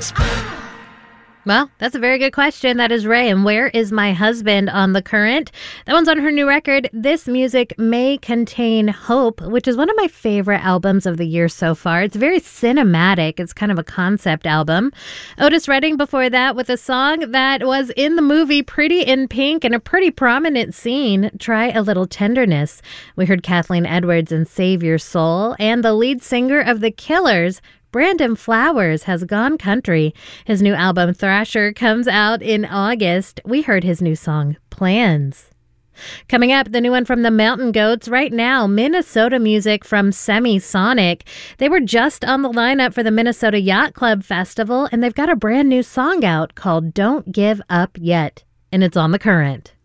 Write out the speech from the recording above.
Well, that's a very good question. That is Ray. And Where Is My Husband on The Current? That one's on her new record, This Music May Contain Hope, which is one of my favorite albums of the year so far. It's very cinematic. It's kind of a concept album. Otis Redding before that with a song that was in the movie Pretty in Pink in a pretty prominent scene, Try a Little Tenderness. We heard Kathleen Edwards in Save Your Soul, and the lead singer of The Killers, Brandon Flowers, has gone country. His new album, Thrasher, comes out in August. We heard his new song, Plans. Coming up, the new one from the Mountain Goats. Right now, Minnesota music from Semisonic. They were just on the lineup for the Minnesota Yacht Club Festival, and they've got a brand new song out called Don't Give Up Yet, and it's on The Current.